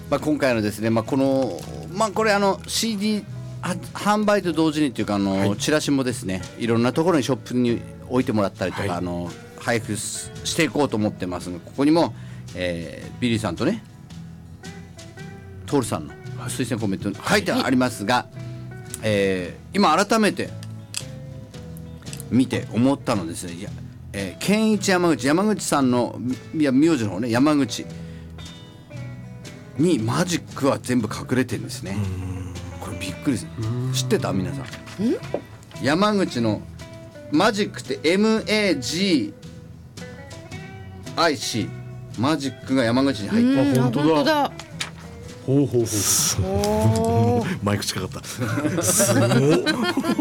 今回のですね、このこれCD 販売と同時にというかチラシもですね、いろんなところにショップに置いてもらったりとか、配布していこうと思ってますので、ここにも、ビリーさんとねトールさんの推薦コメント書いてありますが、今改めて見て思ったのですね、健一山口さんの名字の方ね、山口にマジックは全部隠れてるんですね。これびっくりです。知ってた皆さん？山口のマジックって MAGIC マジックが山口に入ってる。 本当だ。 ほうマイク近かった。すごっ